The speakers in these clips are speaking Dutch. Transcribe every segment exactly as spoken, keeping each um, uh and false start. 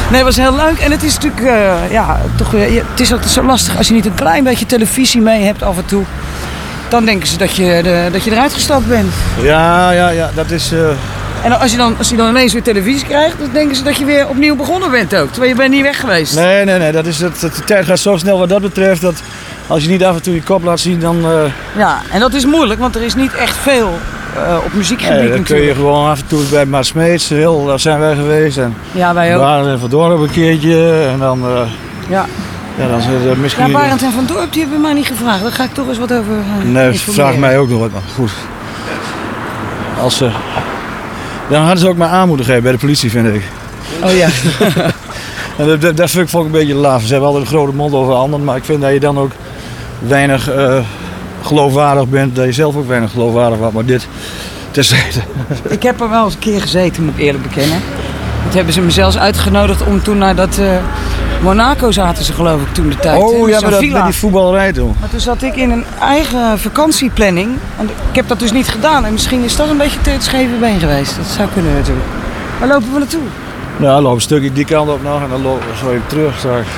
Nee, het was heel leuk. En het is natuurlijk, uh, ja, toch weer, het is ook zo lastig als je niet een klein beetje televisie mee hebt af en toe. Dan denken ze dat je, de, dat je eruit gestapt bent. Ja, ja, ja, dat is... Uh... En als je, dan, als je dan ineens weer televisie krijgt, dan denken ze dat je weer opnieuw begonnen bent ook. Terwijl je bent niet weg geweest. Nee, nee, nee. Dat is het, de tijd gaat zo snel wat dat betreft. Dat als je niet af en toe je kop laat zien, dan... Uh... Ja, en dat is moeilijk, want er is niet echt veel uh, op muziekgebied nee, dan natuurlijk. kun je gewoon af en toe bij Maat Smeets, heel, daar zijn wij geweest. En ja, wij ook. Barend en Van Dorp een keertje. En dan... Uh... Ja. Ja, dan zit er misschien... Ja, Barend en Van Dorp, die hebben mij niet gevraagd. Daar ga ik toch eens wat over uh, Nee, vraag mij ook nog wat. Maar goed. Als ze... Dan hadden ze ook maar aan moeten geven bij de politie, vind ik. Oh ja. En dat, dat vind ik vond ik een beetje laaf. Ze hebben altijd een grote mond over anderen, maar ik vind dat je dan ook weinig uh, geloofwaardig bent. Dat je zelf ook weinig geloofwaardig was, maar dit terzijde. Ik heb er wel eens een keer gezeten, moet ik eerlijk bekennen. Toen hebben ze me zelfs uitgenodigd om toen naar dat... Uh, Monaco zaten ze geloof ik toen de tijd. Oh ja, met die voetballerij toen. Maar toen zat ik in een eigen vakantieplanning. En ik heb dat dus niet gedaan. En misschien is dat een beetje te het scheve been geweest. Dat zou kunnen natuurlijk. Waar lopen we naartoe? Nou, dan lopen een stukje die kant op nog en dan lopen we zo even terug straks.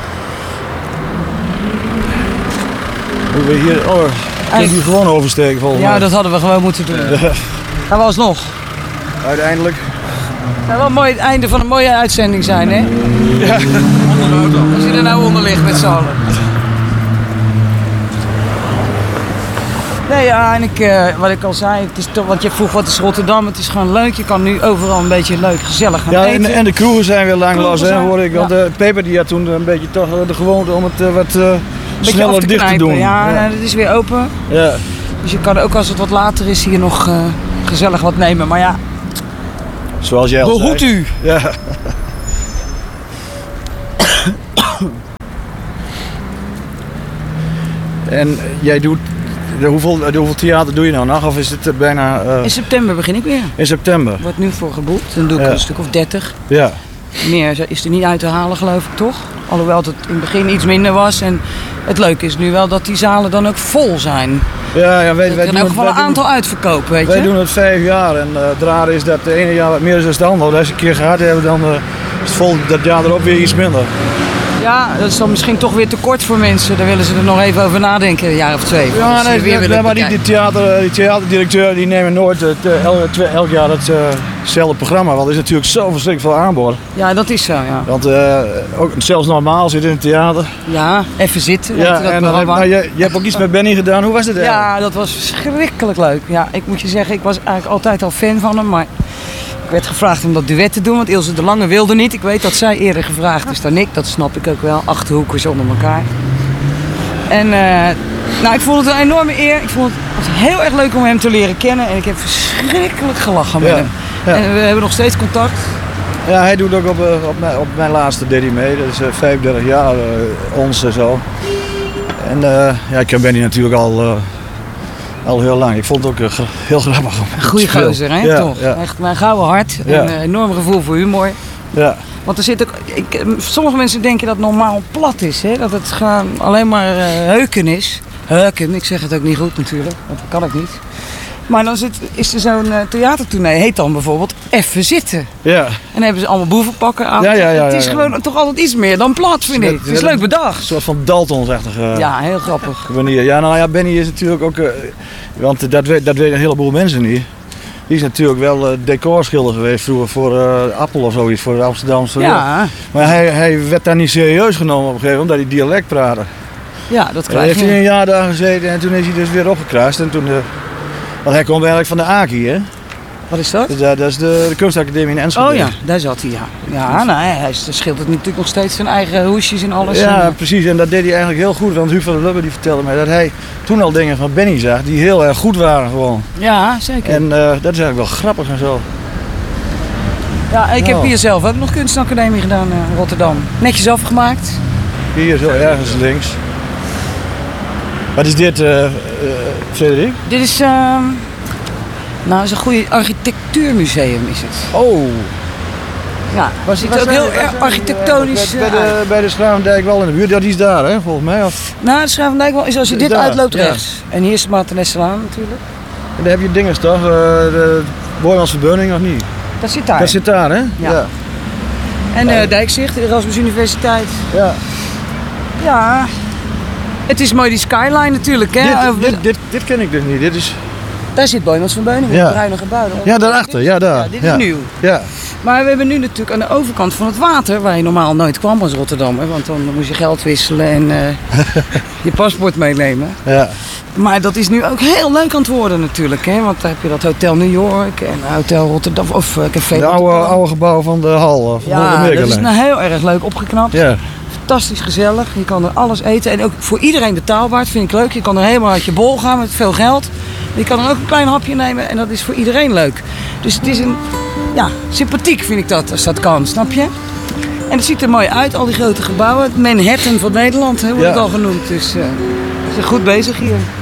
Moeten we hier... Oh, kun je die gewoon oversteken volgens mij? Ja, dat hadden we gewoon moeten doen. Ja. Gaan we alsnog. Uiteindelijk. Het zou wel mooi het einde van een mooie uitzending zijn, hè? Ja. Onder de auto. Als je er nou onder ligt met z'n allen. Nee, ja, en ik, uh, wat ik al zei, het is toch, want je vroeg wat is Rotterdam, het is gewoon leuk. Je kan nu overal een beetje leuk, gezellig gaan ja, eten. En, en de kroegen zijn weer lang los, hè, hoor ik. Want ja. uh, Peper die had toen een beetje toch de gewoonte om het uh, wat uh, sneller te dicht knijpen. te doen. Ja, ja. Het is weer open. Ja. Dus je kan ook als het wat later is hier nog uh, gezellig wat nemen. Maar ja, zoals jij al behoedt zei. u. Ja. En jij doet, de hoeveel, de hoeveel theater doe je nou nog? Of is het bijna... Uh... In september begin ik weer. In september? Wordt nu voor geboekt. Dan doe ik ja. een stuk of dertig. Ja. Meer is er niet uit te halen, geloof ik, toch? Alhoewel het in het begin iets minder was. En het leuke is nu wel dat die zalen dan ook vol zijn. Ja, ja, wij, wij er zijn ook wel een aantal doen, uitverkopen, weet wij je? Wij doen het vijf jaar en uh, het rare is dat het ene jaar wat meer is dan het andere. Als je een keer gehad hebben, dan uh, is het vol dat jaar erop weer iets minder. Ja, dat is dan misschien toch weer te kort voor mensen. Daar willen ze er nog even over nadenken, een jaar of twee. Ja, nee, weer nee, nee maar die, die, theater, die theaterdirecteur die nemen nooit het, uh, elk, elk jaar hetzelfde uh, programma. Want er is natuurlijk zo verschrikkelijk veel aanbod. Ja, dat is zo, ja. Want uh, ook zelfs normaal zit in het theater. Ja, even zitten. Ja, en dan heb, nou, je, je hebt ook iets met Benny gedaan. Hoe was het eigenlijk? Ja, dat was verschrikkelijk leuk. Ja, ik moet je zeggen, ik was eigenlijk altijd al fan van hem, maar... Ik werd gevraagd om dat duet te doen, want Ilse de Lange wilde niet. Ik weet dat zij eerder gevraagd is dan ik, dat snap ik ook wel. Achterhoekers onder elkaar. En uh, nou, ik vond het een enorme eer. Ik vond het heel erg leuk om hem te leren kennen. En ik heb verschrikkelijk gelachen met ja, hem. Ja. En we hebben nog steeds contact. Ja, hij doet ook op, op, mijn, op mijn laatste deed hij mee. Dat is uh, vijfendertig jaar, uh, ons en zo. En uh, ja, ik ken Benny natuurlijk al... Uh, Al heel lang. Ik vond het ook uh, heel grappig. Een goede gozer, hè? Ja, toch? Ja. Echt mijn gouden hart. Ja. Een uh, enorm gevoel voor humor. Ja. Want er zit ook... Ik, sommige mensen denken dat het normaal plat is, hè? Dat het gewoon alleen maar uh, heuken is. Heuken, ik zeg het ook niet goed natuurlijk, want dat kan ik niet. Maar dan zit, is er zo'n uh, theatertournee, heet dan bijvoorbeeld Even Zitten. Ja. En dan hebben ze allemaal boevenpakken aan. Ja, ja, ja, het is ja, ja. gewoon toch altijd iets meer dan plat, vind ik. Het is leuk bedacht. Een soort van Daltons-achtige uh, ja, heel grappig. manier. Ja, nou ja, Benny is natuurlijk ook... Uh, want dat weet, dat weten een heleboel mensen niet. Die is natuurlijk wel uh, decorschilder geweest vroeger voor uh, Appel of zoiets, voor de Amsterdamse. Ja. Maar hij, hij werd daar niet serieus genomen op een gegeven moment, omdat hij dialect praatte. Ja, dat krijg je. Hij heeft hij een jaar daar gezeten en toen is hij dus weer opgekruist. En toen, uh, want hij komt eigenlijk van de A K I, hè? Wat is dat? Dus, uh, dat is de, de kunstacademie in Enschede. Oh ja, daar zat hij, ja. Ja, nou, hij schildert natuurlijk nog steeds zijn eigen hoesjes en alles. Ja, en... precies. En dat deed hij eigenlijk heel goed. Want Huub van der Lubbe die vertelde mij dat hij toen al dingen van Benny zag die heel erg goed waren gewoon. Ja, zeker. En uh, dat is eigenlijk wel grappig en zo. Ja, ik nou. heb hier zelf ook nog kunstacademie gedaan in Rotterdam. Netjes afgemaakt. Hier zo ergens links. Wat is dit, uh, uh, Frederik? Dit is... Uh... Nou, het is een goede architectuurmuseum is het. Oh. Ja, was het ook heel erg architectonisch. Bij, bij, de, bij de Schravendijk wel in de buurt. Ja, die is daar, hè, volgens mij. Of... Nou, de Schravendijk wel is als je dit daar, uitloopt ja. rechts. En hier is de Maartenesselaan natuurlijk. En daar heb je dingen toch? Uh, de Boijmans Verbeuning of niet? Dat zit daar. Dat zit daar, hè? Ja. ja. En uh, Dijkzicht, de Erasmus Universiteit. Ja. Ja. Het is mooi die skyline natuurlijk, hè? Dit, dit, dit, dit ken ik dus niet. Dit is... Daar zit Boijmans van Beuningen, Ja. het bruine gebouw. Ja, daarachter. Ja, daar. Ja, dit is ja. nieuw. Ja. Maar we hebben nu natuurlijk aan de overkant van het water, waar je normaal nooit kwam als Rotterdammer, want dan moest je geld wisselen en uh, je paspoort meenemen. Ja. Maar dat is nu ook heel leuk aan het worden natuurlijk, hè? Want dan heb je dat Hotel New York en Hotel Rotterdam, of uh, Café De oude, Rotterdam. oude gebouw van de hal. Van Ja, de dat is nou heel erg leuk opgeknapt. Ja. Fantastisch gezellig. Je kan er alles eten. En ook voor iedereen betaalbaar. Dat vind ik leuk. Je kan er helemaal uit je bol gaan met veel geld. Je kan er ook een klein hapje nemen. En dat is voor iedereen leuk. Dus het is een... Ja, sympathiek vind ik dat. Als dat kan. Snap je? En het ziet er mooi uit. Al die grote gebouwen. Het Manhattan van Nederland hè, wordt Ja. het al genoemd. Dus uh, we zijn goed bezig hier.